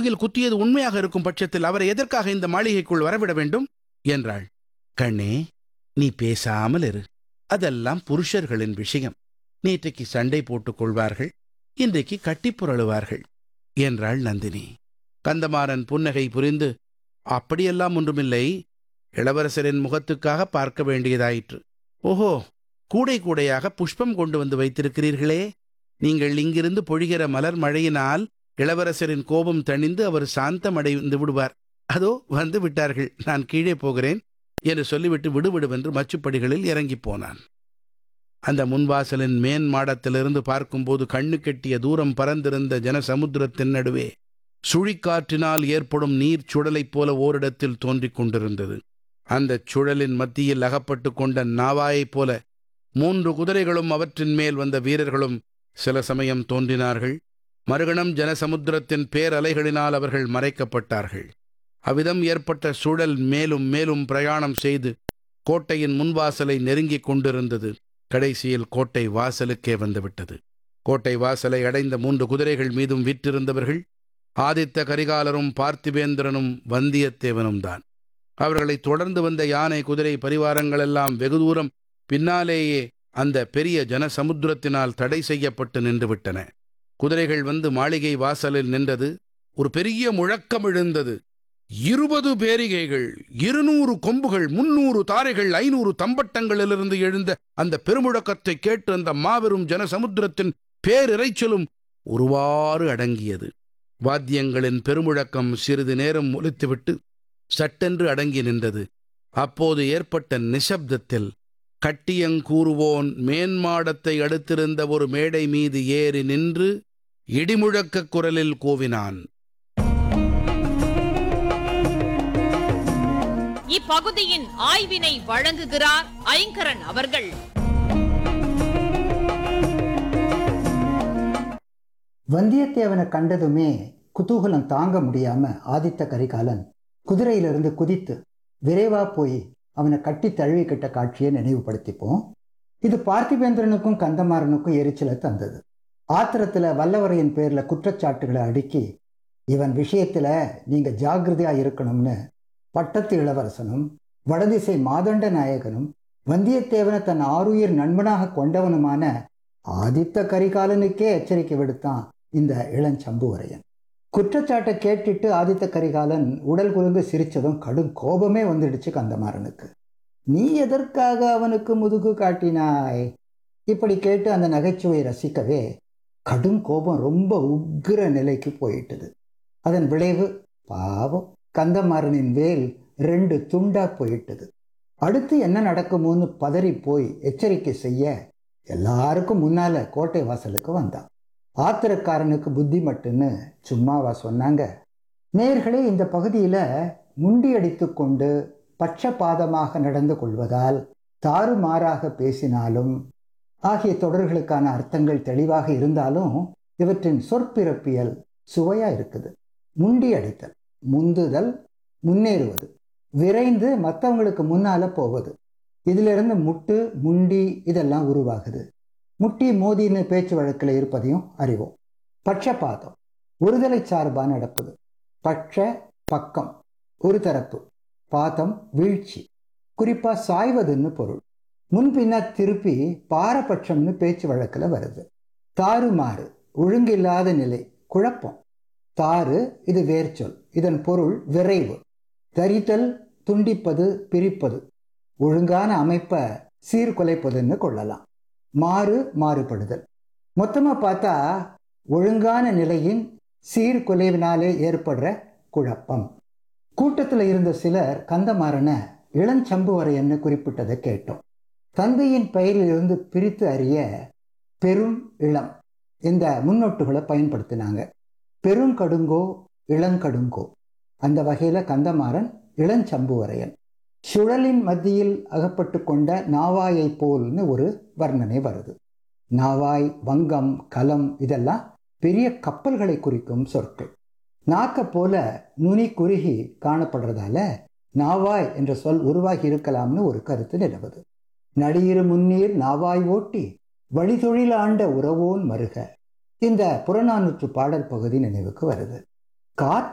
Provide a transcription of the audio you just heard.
முதுகில் குத்தியது உண்மையாக இருக்கும் பட்சத்தில் அவரை எதற்காக இந்த மாளிகைக்குள் வரவிட வேண்டும் என்றாள். கண்ணே, நீ பேசாமல் இரு. அதெல்லாம் புருஷர்களின் விஷயம். நேற்றைக்கு சண்டை போட்டுக் கொள்வார்கள், இன்றைக்கு கட்டிப் புரளுவார்கள் என்றாள் நந்தினி. கந்தமாறன் புன்னகை புரிந்து, அப்படியெல்லாம் ஒன்றுமில்லை, இளவரசரின் முகத்துக்காக பார்க்க வேண்டியதாயிற்று. ஓஹோ, கூடை கூடையாக புஷ்பம் கொண்டு வந்து வைத்திருக்கிறீர்களே. நீங்கள் இங்கிருந்து பொழிகிற மலர் மழையினால் இளவரசரின் கோபம் தணிந்து அவர் சாந்தமடைந்து விடுவார். அதோ வந்து விட்டார்கள், நான் கீழே போகிறேன் என்று சொல்லிவிட்டு விடுவிடுவென்று மச்சுப்படிகளில் இறங்கிப் போனான். அந்த முன்வாசலின் மேன் மாடத்திலிருந்து பார்க்கும்போது கண்ணு கெட்டிய தூரம் பறந்திருந்த ஜனசமுத்திரத்தின் நடுவே சுழிக்காற்றினால் ஏற்படும் நீர் சுழலைப் போல ஓரிடத்தில் தோன்றிக் கொண்டிருந்தது. அந்தச் சுழலின் மத்தியில் அகப்பட்டு கொண்ட நாவாயைப் போல 3 குதிரைகளும் அவற்றின் மேல் வந்த வீரர்களும் சில சமயம் தோன்றினார்கள். மறுகணம் ஜனசமுத்திரத்தின் பேரலைகளினால் அவர்கள் மறைக்கப்பட்டார்கள். அவ்விதம் ஏற்பட்ட சுழல் மேலும் மேலும் பிரயாணம் செய்து கோட்டையின் முன்வாசலை நெருங்கிக் கொண்டிருந்தது. கடைசியில் கோட்டை வாசலுக்கே வந்துவிட்டது. கோட்டை வாசலை அடைந்த 3 குதிரைகள் மீதும் வீற்றிருந்தவர்கள் ஆதித்த கரிகாலரும் பார்த்திபேந்திரனும் வந்தியத்தேவனும் தான். அவர்களை தொடர்ந்து வந்த யானை குதிரை பரிவாரங்களெல்லாம் வெகு தூரம் பின்னாலேயே அந்த பெரிய ஜனசமுத்திரத்தினால் தடை செய்யப்பட்டு நின்றுவிட்டன. குதிரைகள் வந்து மாளிகை வாசலில் நின்றது. ஒரு பெரிய முழக்கம் எழுந்தது. 20 பேரிகைகள், 200 கொம்புகள், 300 தாரைகள், 500 தம்பட்டங்களிலிருந்து எழுந்த அந்த பெருமுழக்கத்தை கேட்டு அந்த மாபெரும் ஜனசமுத்திரத்தின் பேரிரைச்சலும் ஒருவாறு அடங்கியது. வாத்தியங்களின் பெருமுழக்கம் சிறிது நேரம் ஒலித்துவிட்டு சட்டென்று அடங்கி நின்றது. அப்போது ஏற்பட்ட நிசப்தத்தில் கட்டியங்கூறுவோன் மேன்மாடத்தை அடுத்திருந்த ஒரு மேடை மீது ஏறி நின்று இடிமுழக்க குரலில் கூவினான். இப்பகுதியின் ஆய்வினை வழங்குகிறார் ஐங்கரன் அவர்கள். வந்தியத்தேவனை கண்டதுமே குதூகலம் தாங்க முடியாம ஆதித்த கரிகாலன் குதிரையிலிருந்து குதித்து விரைவா போய் அவனை கட்டி தழுவிக்கிட்ட காட்சியை நினைவுபடுத்திப்போம். இது பார்த்திபேந்திரனுக்கும் கந்தமாறனுக்கும் எரிச்சலை தந்தது. ஆத்திரத்துல வல்லவரையின் பேர்ல குற்றச்சாட்டுகளை அடுக்கி, இவன் விஷயத்துல நீங்க ஜாகிரதையா இருக்கணும்னு பட்டத்து இளவரசனும் வடதிசை மாதண்ட நாயகனும் வந்தியத்தேவனை தன் ஆருயிர் நண்பனாக கொண்டவனுமான ஆதித்த கரிகாலனுக்கே எச்சரிக்கை விடுத்தான் இந்த இளஞ்சம்புவரையன். குற்றச்சாட்டை கேட்டுட்டு ஆதித்த கரிகாலன் உடல் குலுந்து சிரிச்சதும் கடும் கோபமே வந்துடுச்சு கந்தமாறனுக்கு. நீ எதற்காக அவனுக்கு முதுகு காட்டினாய்? இப்படி கேட்டு அந்த நகைச்சுவை ரசிக்கவே கடும் கோபம் ரொம்ப உக்கிர நிலைக்கு போயிட்டது. அதன் விளைவு பாவம் கந்தமாறனின் வேல் 2 துண்டா போயிட்டது. அடுத்து என்ன நடக்குமோன்னு பதறி போய் எச்சரிக்கை செய்ய எல்லாருக்கும் முன்னால கோட்டை வாசலுக்கு வந்தான். ஆத்திரக்காரனுக்கு புத்தி மட்டுன்னு சும்மாவா சொன்னாங்க? நேயர்களே, இந்த பகுதியில முண்டி அடித்து கொண்டு பட்சபாதமாக நடந்து கொள்வதால், தாறுமாறாக பேசினாலும் ஆகிய தொடர்களுக்கான அர்த்தங்கள் தெளிவாக இருந்தாலும் இவற்றின் சொற்பிறப்பியல் சுவையா இருக்குது. முண்டி அடித்தல், முந்துதல், முன்னேறுவது, விரைந்து மற்றவங்களுக்கு முன்னால போவது. இதிலிருந்து முட்டு, முண்டி இதெல்லாம் உருவாகுது. முட்டி மோதின்னு பேச்சு வழக்கில் இருப்பதையும் அறிவோம். பட்சபாதம் ஒருதலை சார்பா நடப்பது. பட்ச பக்கம் ஒரு தரப்பு, பாதம் வீழ்ச்சி, குறிப்பா சாய்வதுன்னு பொருள். முன்பின்னா திருப்பி பாரபட்சம்னு பேச்சு வழக்கில் வருது. தாறுமாறு ஒழுங்கில்லாத நிலை, குழப்பம். தாறு இது வேர்ச்சொல், இதன் பொருள் விரைவு. தரித்தல் துண்டிப்பது, பிரிப்பது, ஒழுங்கான அமைப்பை சீர்குலைப்பதுன்னு கொள்ளலாம். மாறு மாறுபடுதல். மொத்தமா பார்த்தா ஒழுங்கான நிலையின் சீர்குலைவினாலே ஏற்படுற குழப்பம். கூட்டத்தில் இருந்த சிலர் கந்தமாறனை இளஞ்சம்புவரையன்னு குறிப்பிட்டதை கேட்டோம். தந்தையின் பெயரிலிருந்து பிரித்து அறிய பெரும் இளம் இந்த முன்னொட்டுகளை பயன்படுத்தினாங்க. பெருங்கடுங்கோ இளங்கடுங்கோ. அந்த வகையில கந்தமாறன் இளஞ்சம்புவரையன். சுழலின் மத்தியில் அகப்பட்டு கொண்ட நாவாயை போல்னு ஒரு வர்ணனை வருது. நாவாய், வங்கம், கலம் இதெல்லாம் பெரிய கப்பல்களை குறிக்கும் சொற்கள். நாக்க போல நுனி குறுகி காணப்படுறதால நாவாய் என்ற சொல் உருவாகி இருக்கலாம்னு ஒரு கருத்து நிலவுது. நடியிரு முன்னீர் நாவாய் ஓட்டி வழிதொழில் ஆண்ட உறவோன் மருக. இந்த புறநானூற்று பாடல் பகுதி நினைவுக்கு வருது. காற்று